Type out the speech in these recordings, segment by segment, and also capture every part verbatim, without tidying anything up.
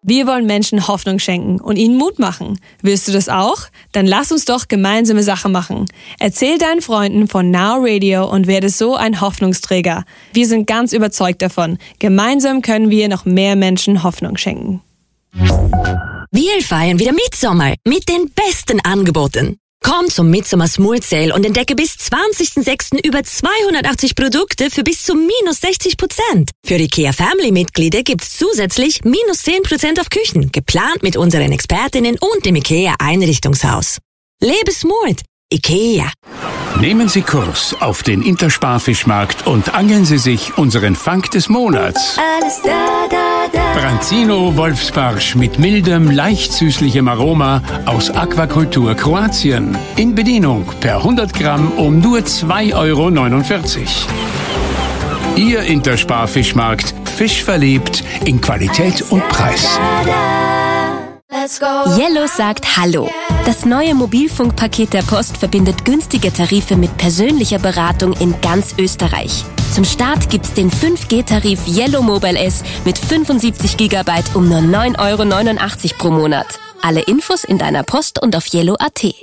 Wir wollen Menschen Hoffnung schenken und ihnen Mut machen. Willst du das auch? Dann lass uns doch gemeinsame Sache machen. Erzähl deinen Freunden von Now Radio und werde so ein Hoffnungsträger. Wir sind ganz überzeugt davon. Gemeinsam können wir noch mehr Menschen Hoffnung schenken. Wir feiern wieder Mitsommer mit den besten Angeboten. Komm zum Midsommer Smooth Sale und entdecke bis zwanzigsten sechsten über zweihundertachtzig Produkte für bis zu minus sechzig Prozent. Für IKEA Family Mitglieder gibt's zusätzlich minus zehn Prozent auf Küchen, geplant mit unseren Expertinnen und dem IKEA Einrichtungshaus. Lebe smooth. IKEA. Nehmen Sie Kurs auf den Intersparfischmarkt und angeln Sie sich unseren Fang des Monats. Alles da, da, da. Branzino Wolfsbarsch mit mildem, leicht süßlichem Aroma aus Aquakultur Kroatien. In Bedienung per hundert Gramm um nur zwei Euro neunundvierzig. Ihr Intersparfischmarkt. Fisch verliebt in Qualität und Preis. Let's go. Yellow sagt Hallo. Das neue Mobilfunkpaket der Post verbindet günstige Tarife mit persönlicher Beratung in ganz Österreich. Zum Start gibt's den fünf G Tarif Yellow Mobile S mit fünfundsiebzig Gigabyte um nur neun Euro neunundachtzig pro Monat. Alle Infos in deiner Post und auf yellow punkt at.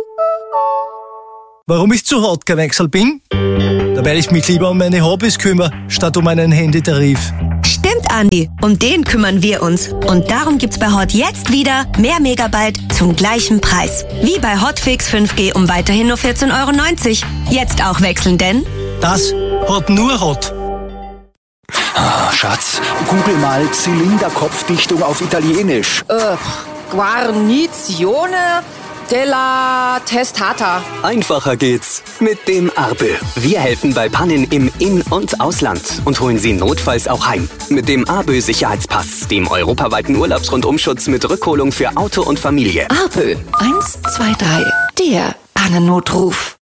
Warum ich zu hart gewechselt bin? Da weil ich mich lieber um meine Hobbys kümmere, statt um einen Handytarif. Stimmt, Andi. Um den kümmern wir uns. Und darum gibt's bei Hot jetzt wieder mehr Megabyte zum gleichen Preis. Wie bei Hotfix fünf G um weiterhin nur vierzehn Euro neunzig. Jetzt auch wechseln, denn... Das hat nur Hot. Ah, Schatz, google mal Zylinderkopfdichtung auf Italienisch. Äh, Guarnizione della Testata. Einfacher geht's mit dem Arpe. Wir helfen bei Pannen im In- und Ausland und holen Sie notfalls auch heim. Mit dem Arpe Sicherheitspass, dem europaweiten Urlaubsrundumschutz mit Rückholung für Auto und Familie. Arpe eins zwei drei, der Pannennotruf.